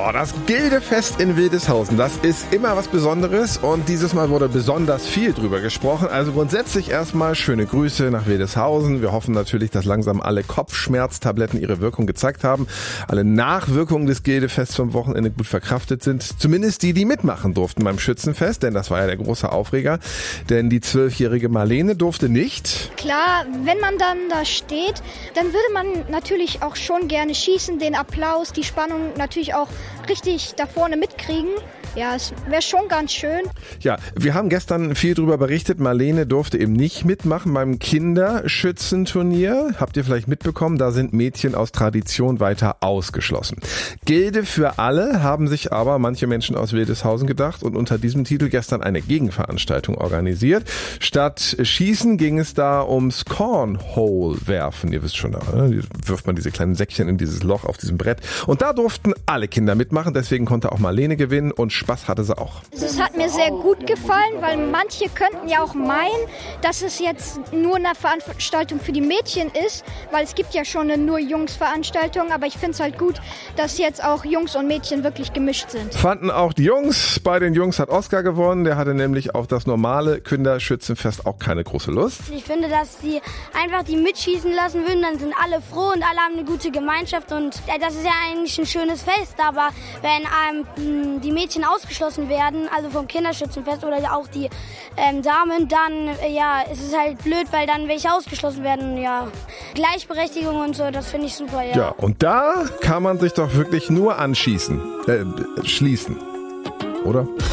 Das Gildefest in Wildeshausen, das ist immer was Besonderes und dieses Mal wurde besonders viel drüber gesprochen. Also grundsätzlich erstmal schöne Grüße nach Wildeshausen. Wir hoffen natürlich, dass langsam alle Kopfschmerztabletten ihre Wirkung gezeigt haben. Alle Nachwirkungen des Gildefests vom Wochenende gut verkraftet sind. Zumindest die mitmachen durften beim Schützenfest, denn das war ja der große Aufreger. Denn die 12-jährige Marlene durfte nicht. Klar, wenn man dann da steht, dann würde man natürlich auch schon gerne schießen, den Applaus, die Spannung natürlich auch richtig da vorne mitkriegen. Ja, es wäre schon ganz schön. Ja, wir haben gestern viel drüber berichtet. Marlene durfte eben nicht mitmachen beim Kinderschützenturnier. Habt ihr vielleicht mitbekommen, da sind Mädchen aus Tradition weiter ausgeschlossen. Gilde für alle haben sich aber manche Menschen aus Wildeshausen gedacht und unter diesem Titel gestern eine Gegenveranstaltung organisiert. Statt Schießen ging es da ums Cornhole-Werfen. Ihr wisst schon, da wirft man diese kleinen Säckchen in dieses Loch auf diesem Brett. Und da durften alle Kinder mitmachen, deswegen konnte auch Marlene gewinnen und Spaß hatte sie auch. Es hat mir sehr gut gefallen, weil manche könnten ja auch meinen, dass es jetzt nur eine Veranstaltung für die Mädchen ist, weil es gibt ja schon eine nur Jungs-Veranstaltung, aber ich finde es halt gut, dass jetzt auch Jungs und Mädchen wirklich gemischt sind. Fanden auch die Jungs. Bei den Jungs hat Oskar gewonnen, der hatte nämlich auf das normale Kinderschützenfest auch keine große Lust. Ich finde, dass die einfach die mitschießen lassen würden, dann sind alle froh und alle haben eine gute Gemeinschaft und das ist ja eigentlich ein schönes Fest, aber wenn die Mädchen ausgeschlossen werden, also vom Kinderschützenfest oder auch die Damen, dann ist es halt blöd, weil dann welche ausgeschlossen werden. Ja, Gleichberechtigung und so, das finde ich super. Ja, und da kann man sich doch wirklich nur schließen, oder?